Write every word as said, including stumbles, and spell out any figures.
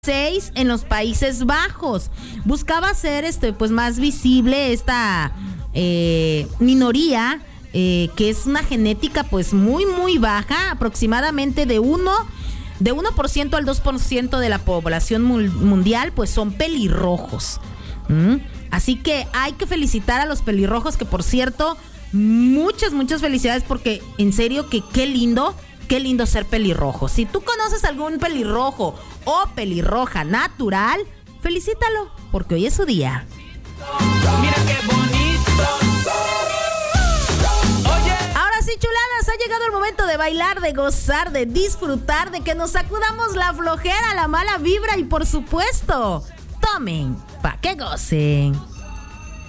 seis en los Países Bajos. Buscaba hacer este, pues, más visible esta eh, minoría, eh, que es una genética pues muy muy baja, aproximadamente de uno de uno por ciento al dos por ciento de la población mundial, pues son pelirrojos. ¿Mm? Así que hay que felicitar a los pelirrojos, que por cierto, muchas, muchas felicidades, porque en serio que qué lindo. Qué lindo ser pelirrojo. Si tú conoces algún pelirrojo o pelirroja natural, felicítalo, porque hoy es su día. Mira qué bonito. Oye. Ahora sí, chuladas, ha llegado el momento de bailar, de gozar, de disfrutar, de que nos sacudamos la flojera, la mala vibra y, por supuesto, tomen pa' que gocen.